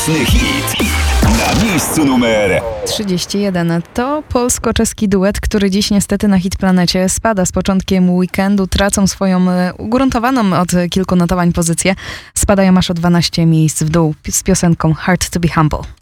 Mocny hit na miejscu numer 31. To polsko-czeski duet, który dziś niestety na Hitplanecie spada z początkiem weekendu. Tracą swoją ugruntowaną od kilku notowań pozycję. Spadają aż o 12 miejsc w dół z piosenką Hard to be Humble.